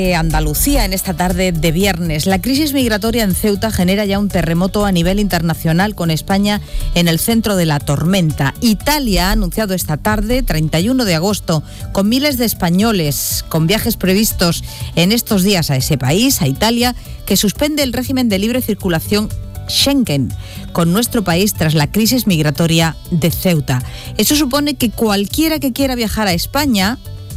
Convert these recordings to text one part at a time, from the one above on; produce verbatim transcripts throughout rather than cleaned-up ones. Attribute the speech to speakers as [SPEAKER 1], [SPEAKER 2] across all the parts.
[SPEAKER 1] Andalucía en esta tarde de viernes. La crisis migratoria en Ceuta genera ya un terremoto a nivel internacional, con España en el centro de la tormenta. Italia ha anunciado esta tarde, treinta y uno de agosto, con miles de españoles con viajes previstos en estos días a ese país, a Italia, que suspende el régimen de libre circulación Schengen con nuestro país tras la crisis migratoria de Ceuta. Eso supone que cualquiera que quiera viajar a España,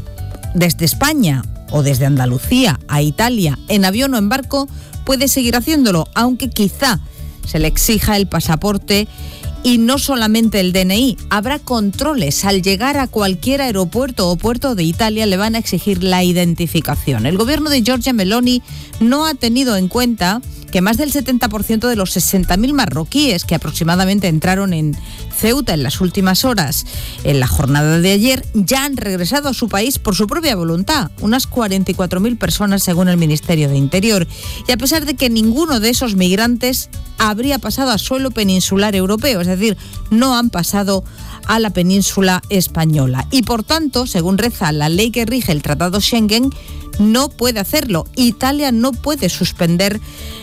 [SPEAKER 1] desde España o desde Andalucía a Italia, en avión o en barco, puede seguir haciéndolo, aunque quizá se le exija el pasaporte y no solamente el D N I. Habrá controles. Al llegar a cualquier aeropuerto o puerto de Italia le van a exigir la identificación. El gobierno de Giorgia Meloni no ha tenido en cuenta que más del setenta por ciento de los sesenta mil marroquíes que aproximadamente entraron en Ceuta en las últimas horas en la jornada de ayer ya han regresado a su país por su propia voluntad, unas cuarenta y cuatro mil personas según el Ministerio de Interior. Y a pesar de que ninguno de esos migrantes habría pasado a suelo peninsular europeo, es decir, no han pasado a la península española. Y por tanto, según reza la ley que rige el Tratado Schengen, no puede hacerlo. Italia no puede suspender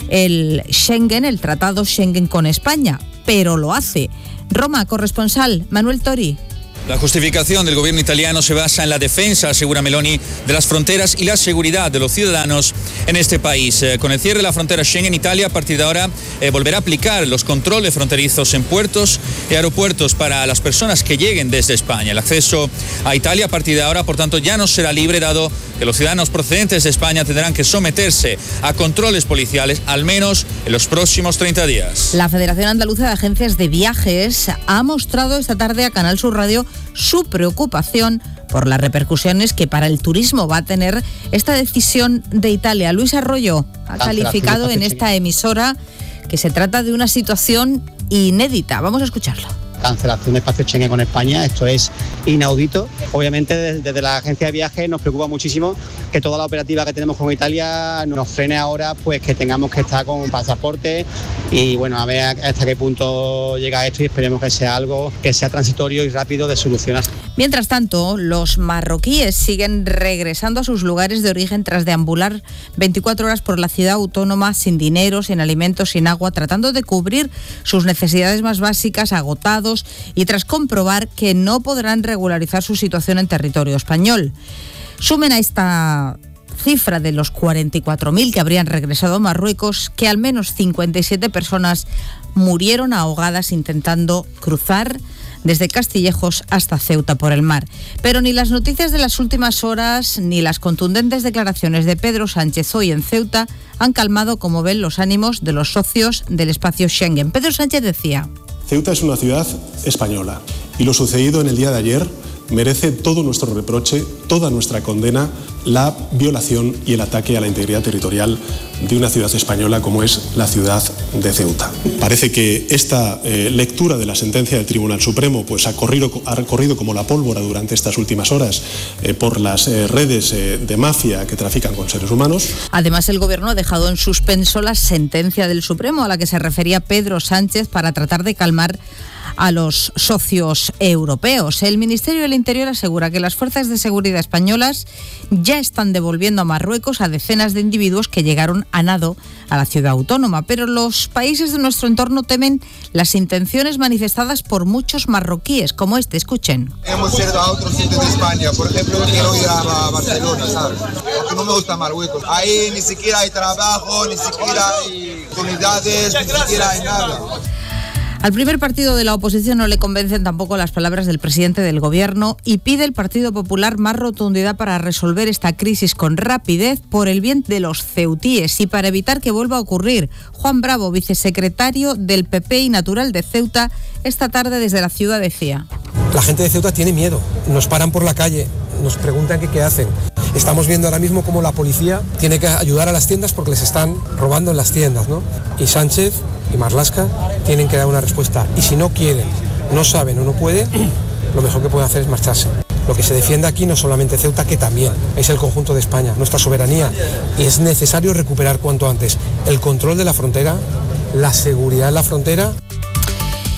[SPEAKER 1] el Schengen, el Tratado Schengen con España, pero lo hace. Roma, corresponsal Manuel Tori.
[SPEAKER 2] La justificación del gobierno italiano se basa en la defensa, asegura Meloni, de las fronteras y la seguridad de los ciudadanos en este país. Eh, con el cierre de la frontera Schengen, Italia a partir de ahora eh, volverá a aplicar los controles fronterizos en puertos y aeropuertos para las personas que lleguen desde España. El acceso a Italia a partir de ahora, por tanto, ya no será libre, dado que los ciudadanos procedentes de España tendrán que someterse a controles policiales al menos en los próximos treinta días.
[SPEAKER 1] La Federación Andaluza de Agencias de Viajes ha mostrado esta tarde a Canal Sur Radio su preocupación por las repercusiones que para el turismo va a tener esta decisión de Italia. Luis Arroyo ha calificado en esta emisora que se trata de una situación inédita. Vamos a escucharlo.
[SPEAKER 3] Cancelación de espacio Schengen con España, esto es inaudito. Obviamente desde, desde la agencia de viajes nos preocupa muchísimo que toda la operativa que tenemos con Italia nos frene ahora, pues que tengamos que estar con pasaporte y bueno, a ver hasta qué punto llega esto y esperemos que sea algo que sea transitorio y rápido de solucionar.
[SPEAKER 1] Mientras tanto, los marroquíes siguen regresando a sus lugares de origen tras deambular veinticuatro horas por la ciudad autónoma sin dinero, sin alimentos, sin agua, tratando de cubrir sus necesidades más básicas, agotados, y tras comprobar que no podrán regularizar su situación en territorio español. Sumen a esta cifra de los cuarenta y cuatro mil que habrían regresado a Marruecos, que al menos cincuenta y siete personas murieron ahogadas intentando cruzar desde Castillejos hasta Ceuta por el mar. Pero ni las noticias de las últimas horas ni las contundentes declaraciones de Pedro Sánchez hoy en Ceuta han calmado, como ven, los ánimos de los socios del espacio Schengen. Pedro Sánchez decía:
[SPEAKER 4] Ceuta es una ciudad española y lo sucedido en el día de ayer merece todo nuestro reproche, toda nuestra condena, la violación y el ataque a la integridad territorial de una ciudad española como es la ciudad de Ceuta. Parece que esta eh, lectura de la sentencia del Tribunal Supremo pues, ha, corrido, ha corrido como la pólvora durante estas últimas horas eh, por las eh, redes eh, de mafia que trafican con seres humanos.
[SPEAKER 1] Además, el Gobierno ha dejado en suspenso la sentencia del Supremo a la que se refería Pedro Sánchez para tratar de calmar a los socios europeos. El Ministerio del Interior asegura que las fuerzas de seguridad españolas ya están devolviendo a Marruecos a decenas de individuos que llegaron a nado a la ciudad autónoma, pero los países de nuestro entorno temen las intenciones manifestadas por muchos marroquíes, como este. Escuchen.
[SPEAKER 5] Hemos ido a otros sitios de España, por ejemplo, yo quiero ir a Barcelona, ¿sabes? Porque no me gusta Marruecos. Ahí ni siquiera hay trabajo, ni siquiera hay comunidades, ni siquiera hay nada.
[SPEAKER 1] Al primer partido de la oposición no le convencen tampoco las palabras del presidente del Gobierno y pide el Partido Popular más rotundidad para resolver esta crisis con rapidez por el bien de los ceutíes y para evitar que vuelva a ocurrir. Juan Bravo, vicesecretario del P P y natural de Ceuta, esta tarde desde la ciudad decía:
[SPEAKER 6] la gente de Ceuta tiene miedo, nos paran por la calle, nos preguntan que qué hacen. Estamos viendo ahora mismo cómo la policía tiene que ayudar a las tiendas porque les están robando en las tiendas, ¿no? Y Sánchez y Marlaska tienen que dar una respuesta. Y si no quieren, no saben o no pueden, lo mejor que pueden hacer es marcharse. Lo que se defiende aquí no solamente Ceuta, que también es el conjunto de España, nuestra soberanía. Y es necesario recuperar cuanto antes el control de la frontera, la seguridad en la frontera.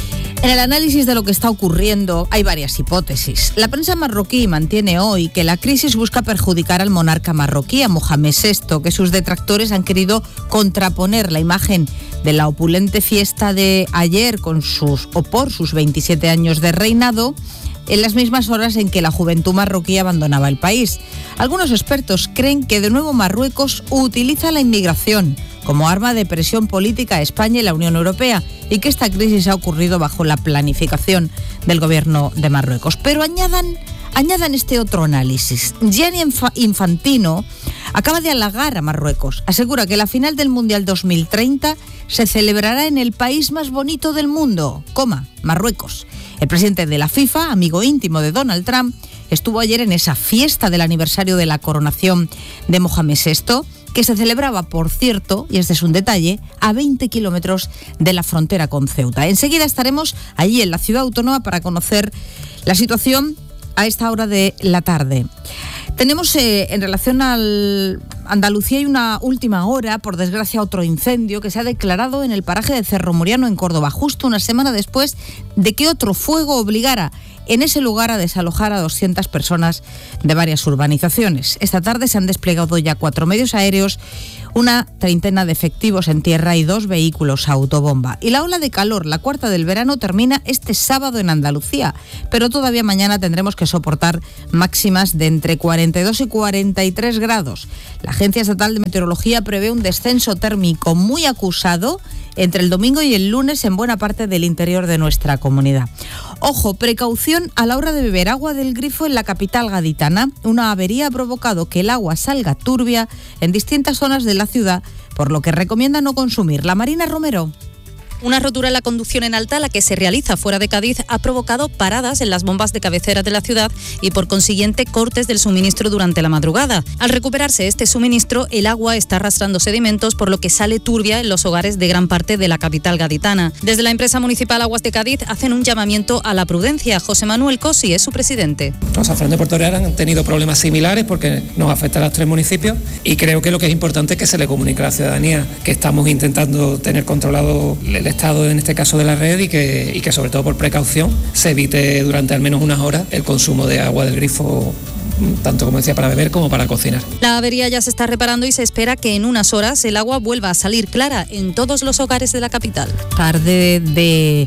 [SPEAKER 1] En el análisis de lo que está ocurriendo hay varias hipótesis. La prensa marroquí mantiene hoy que la crisis busca perjudicar al monarca marroquí, a Mohamed sexto, que sus detractores han querido contraponer la imagen de la opulente fiesta de ayer con sus o por sus veintisiete años de reinado en las mismas horas en que la juventud marroquí abandonaba el país. Algunos expertos creen que de nuevo Marruecos utiliza la inmigración como arma de presión política a España y la Unión Europea, y que esta crisis ha ocurrido bajo la planificación del gobierno de Marruecos. Pero añadan, añadan este otro análisis. Gianni Infantino acaba de halagar a Marruecos. Asegura que la final del Mundial dos mil treinta se celebrará en el país más bonito del mundo, coma, Marruecos. El presidente de la FIFA, amigo íntimo de Donald Trump, estuvo ayer en esa fiesta del aniversario de la coronación de Mohamed sexto, que se celebraba, por cierto, y este es un detalle, a veinte kilómetros de la frontera con Ceuta. Enseguida estaremos allí en la ciudad autónoma para conocer la situación a esta hora de la tarde. Tenemos eh, en relación al Andalucía hay una última hora, por desgracia otro incendio que se ha declarado en el paraje de Cerro Muriano en Córdoba, justo una semana después de que otro fuego obligara en ese lugar a desalojar a doscientas personas de varias urbanizaciones. Esta tarde se han desplegado ya cuatro medios aéreos, una treintena de efectivos en tierra y dos vehículos autobomba. Y la ola de calor, la cuarta del verano, termina este sábado en Andalucía, pero todavía mañana tendremos que soportar máximas de entre cuarenta y dos y cuarenta y tres grados. La Agencia Estatal de Meteorología prevé un descenso térmico muy acusado entre el domingo y el lunes en buena parte del interior de nuestra comunidad. Ojo, precaución a la hora de beber agua del grifo en la capital gaditana. Una avería ha provocado que el agua salga turbia en distintas zonas de la ciudad, por lo que recomienda no consumirla. Marina Romero.
[SPEAKER 7] Una rotura en la conducción en alta, la que se realiza fuera de Cádiz, ha provocado paradas en las bombas de cabecera de la ciudad y, por consiguiente, cortes del suministro durante la madrugada. Al recuperarse este suministro, el agua está arrastrando sedimentos, por lo que sale turbia en los hogares de gran parte de la capital gaditana. Desde la empresa municipal Aguas de Cádiz hacen un llamamiento a la prudencia. José Manuel Cosi es su presidente.
[SPEAKER 8] Los Azafrán de Puerto Real han tenido problemas similares porque nos afecta a los tres municipios, y creo que lo que es importante es que se le comunique a la ciudadanía que estamos intentando tener controlado el estado, en este caso, de la red, y que, y que sobre todo por precaución se evite durante al menos unas horas el consumo de agua del grifo, tanto, como decía, para beber como para cocinar.
[SPEAKER 7] La avería ya se está reparando y se espera que en unas horas el agua vuelva a salir clara en todos los hogares de la capital.
[SPEAKER 1] Tarde de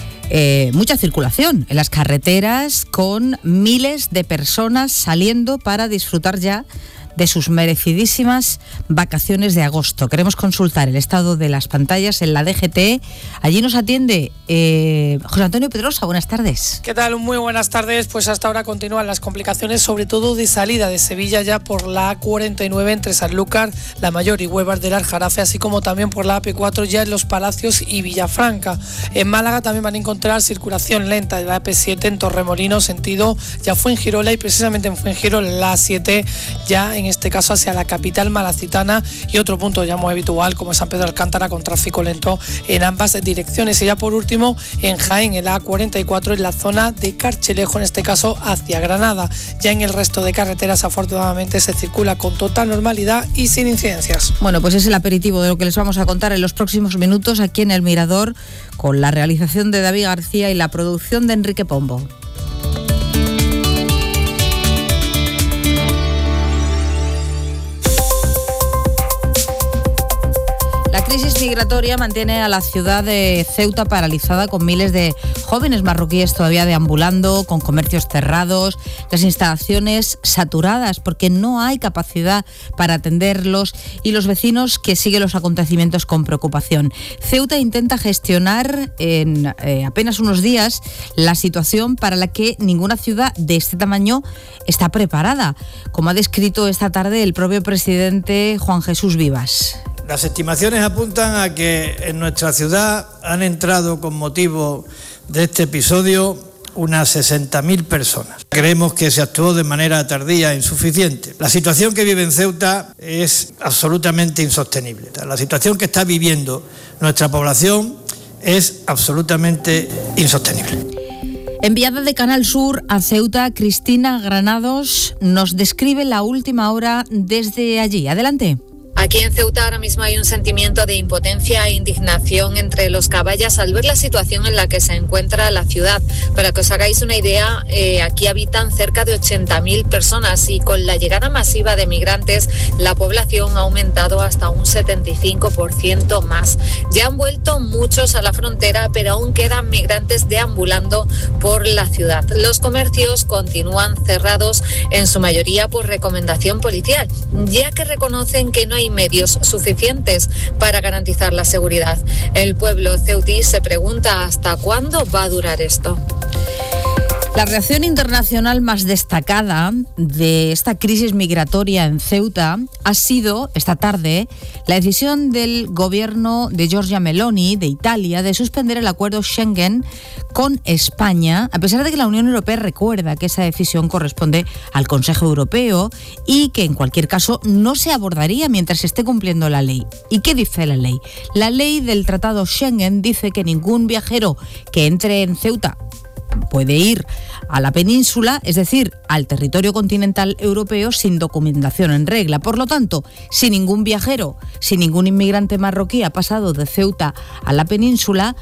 [SPEAKER 1] eh, mucha circulación en las carreteras, con miles de personas saliendo para disfrutar ya de sus merecidísimas vacaciones de agosto. Queremos consultar el estado de las pantallas en la D G T. Allí nos atiende eh, José Antonio Pedrosa. Buenas tardes.
[SPEAKER 9] ¿Qué tal? Muy buenas tardes. Pues hasta ahora continúan las complicaciones, sobre todo de salida de Sevilla, ya por la A cuarenta y nueve entre Sanlúcar, La Mayor y Huelva del Aljarafe, así como también por la A P cuatro ya en Los Palacios y Villafranca. En Málaga también van a encontrar circulación lenta de la A P siete en Torremolinos, sentido ya Fuengirola, y precisamente en Fuengirola la A siete ya en en este caso hacia la capital malacitana, y otro punto ya muy habitual como San Pedro de Alcántara, con tráfico lento en ambas direcciones. Y ya por último en Jaén, el A cuarenta y cuatro en la zona de Carchelejo, en este caso hacia Granada. Ya en el resto de carreteras afortunadamente se circula con total normalidad y sin incidencias.
[SPEAKER 1] Bueno, pues es el aperitivo de lo que les vamos a contar en los próximos minutos aquí en El Mirador, con la realización de David García y la producción de Enrique Pombo. La crisis migratoria mantiene a la ciudad de Ceuta paralizada, con miles de jóvenes marroquíes todavía deambulando, con comercios cerrados, las instalaciones saturadas porque no hay capacidad para atenderlos, y los vecinos que siguen los acontecimientos con preocupación. Ceuta intenta gestionar en eh, apenas unos días la situación para la que ninguna ciudad de este tamaño está preparada, como ha descrito esta tarde el propio presidente Juan Jesús Vivas.
[SPEAKER 10] Las estimaciones apuntan a que en nuestra ciudad han entrado, con motivo de este episodio, unas sesenta mil personas. Creemos que se actuó de manera tardía e insuficiente. La situación que vive en Ceuta es absolutamente insostenible. La situación que está viviendo nuestra población es absolutamente insostenible.
[SPEAKER 1] Enviada de Canal Sur a Ceuta, Cristina Granados nos describe la última hora desde allí. Adelante.
[SPEAKER 11] Aquí en Ceuta ahora mismo hay un sentimiento de impotencia e indignación entre los caballas al ver la situación en la que se encuentra la ciudad. Para que os hagáis una idea, eh, aquí habitan cerca de ochenta mil personas y con la llegada masiva de migrantes, la población ha aumentado hasta un setenta y cinco por ciento más. Ya han vuelto muchos a la frontera, pero aún quedan migrantes deambulando por la ciudad. Los comercios continúan cerrados, en su mayoría por recomendación policial, ya que reconocen que no hay medios suficientes para garantizar la seguridad. El pueblo ceutí se pregunta hasta cuándo va a durar esto.
[SPEAKER 1] La reacción internacional más destacada de esta crisis migratoria en Ceuta ha sido, esta tarde, la decisión del gobierno de Giorgia Meloni, de Italia, de suspender el acuerdo Schengen con España, a pesar de que la Unión Europea recuerda que esa decisión corresponde al Consejo Europeo y que, en cualquier caso, no se abordaría mientras se esté cumpliendo la ley. ¿Y qué dice la ley? La ley del Tratado Schengen dice que ningún viajero que entre en Ceuta puede ir a la península, es decir, al territorio continental europeo, sin documentación en regla. Por lo tanto, si ningún viajero, si ningún inmigrante marroquí ha pasado de Ceuta a la península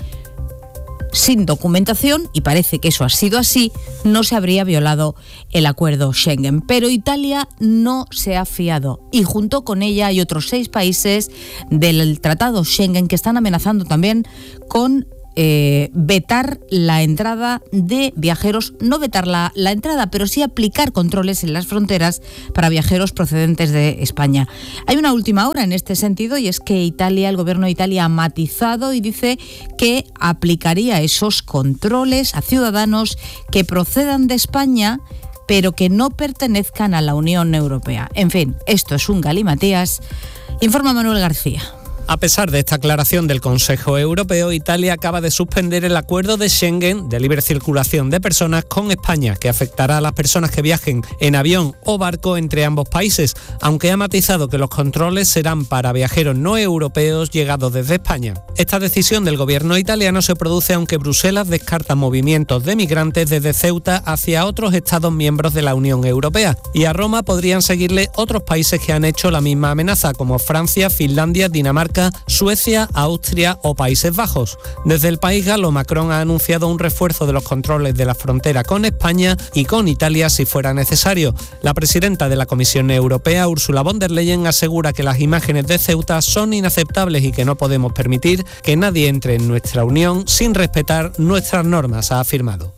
[SPEAKER 1] sin documentación, y parece que eso ha sido así, no se habría violado el acuerdo Schengen. Pero Italia no se ha fiado y junto con ella hay otros seis países del Tratado Schengen que están amenazando también con Eh, vetar la entrada de viajeros, no vetar la, la entrada, pero sí aplicar controles en las fronteras para viajeros procedentes de España. Hay una última hora en este sentido y es que Italia, el gobierno de Italia ha matizado y dice que aplicaría esos controles a ciudadanos que procedan de España pero que no pertenezcan a la Unión Europea. En fin, esto es un galimatías. Informa Manuel García.
[SPEAKER 12] A pesar de esta aclaración del Consejo Europeo, Italia acaba de suspender el acuerdo de Schengen de libre circulación de personas con España, que afectará a las personas que viajen en avión o barco entre ambos países, aunque ha matizado que los controles serán para viajeros no europeos llegados desde España. Esta decisión del gobierno italiano se produce aunque Bruselas descarta movimientos de migrantes desde Ceuta hacia otros Estados miembros de la Unión Europea, y a Roma podrían seguirle otros países que han hecho la misma amenaza, como Francia, Finlandia, Dinamarca, Suecia, Austria o Países Bajos. Desde el país galo, Macron ha anunciado un refuerzo de los controles de la frontera con España y con Italia si fuera necesario. La presidenta de la Comisión Europea, Ursula von der Leyen, asegura que las imágenes de Ceuta son inaceptables y que no podemos permitir que nadie entre en nuestra Unión sin respetar nuestras normas, ha afirmado.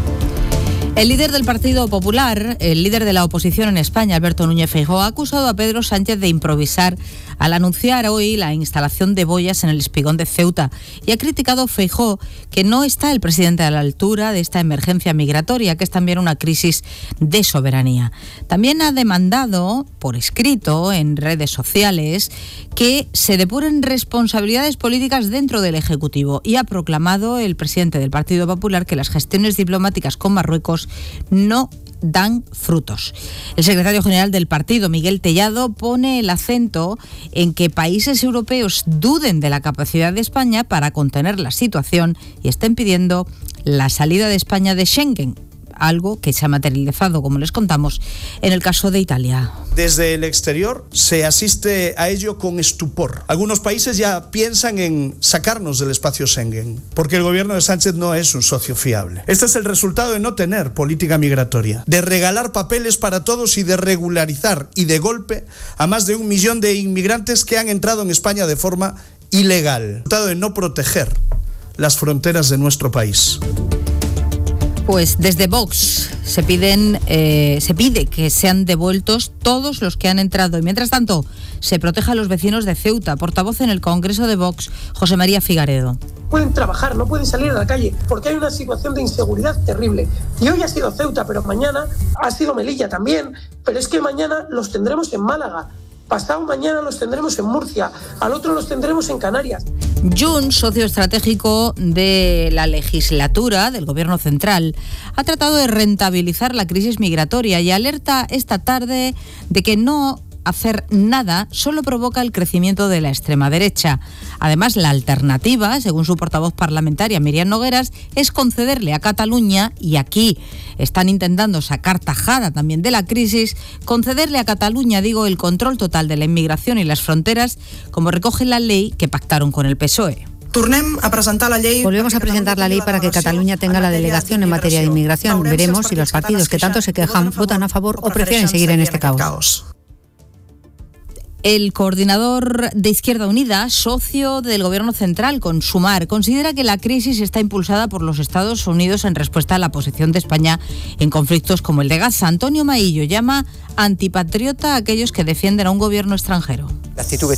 [SPEAKER 1] El líder del Partido Popular, el líder de la oposición en España, Alberto Núñez Feijóo, ha acusado a Pedro Sánchez de improvisar al anunciar hoy la instalación de boyas en el Espigón de Ceuta y ha criticado Feijóo que no está el presidente a la altura de esta emergencia migratoria, que es también una crisis de soberanía. También ha demandado por escrito en redes sociales que se depuren responsabilidades políticas dentro del Ejecutivo y ha proclamado el presidente del Partido Popular que las gestiones diplomáticas con Marruecos no dan frutos. El secretario general del partido, Miguel Tellado, pone el acento en que países europeos duden de la capacidad de España para contener la situación y estén pidiendo la salida de España de Schengen, algo que se ha materializado, como les contamos, en el caso de Italia.
[SPEAKER 13] Desde el exterior se asiste a ello con estupor. Algunos países ya piensan en sacarnos del espacio Schengen, porque el gobierno de Sánchez no es un socio fiable. Este es el resultado de no tener política migratoria, de regalar papeles para todos y de regularizar y de golpe a más de un millón de inmigrantes que han entrado en España de forma ilegal. El resultado de no proteger las fronteras de nuestro país.
[SPEAKER 1] Pues desde Vox se piden, eh, se pide que sean devueltos todos los que han entrado y mientras tanto se proteja a los vecinos de Ceuta. Portavoz en el Congreso de Vox, José María Figaredo.
[SPEAKER 14] Pueden trabajar, no pueden salir a la calle porque hay una situación de inseguridad terrible. Y hoy ha sido Ceuta, pero mañana ha sido Melilla también. Pero es que mañana los tendremos en Málaga. Pasado mañana los tendremos en Murcia, al otro los tendremos en Canarias.
[SPEAKER 1] Junts, socio estratégico de la legislatura del Gobierno central, ha tratado de rentabilizar la crisis migratoria y alerta esta tarde de que no hacer nada solo provoca el crecimiento de la extrema derecha. Además, la alternativa, según su portavoz parlamentaria Miriam Nogueras, es concederle a Cataluña, y aquí están intentando sacar tajada también de la crisis, concederle a Cataluña, digo, el control total de la inmigración y las fronteras, como recoge la ley que pactaron con el P S O E.
[SPEAKER 15] Volvemos a presentar la ley para que Cataluña tenga la delegación en materia de inmigración. Veremos si los partidos que tanto se quejan votan a favor o prefieren seguir en este caos.
[SPEAKER 1] El coordinador de Izquierda Unida, socio del Gobierno central con Sumar, considera que la crisis está impulsada por los Estados Unidos en respuesta a la posición de España en conflictos como el de Gaza. Antonio Maillo llama antipatriota a aquellos que defienden a un gobierno extranjero.
[SPEAKER 16] La actitud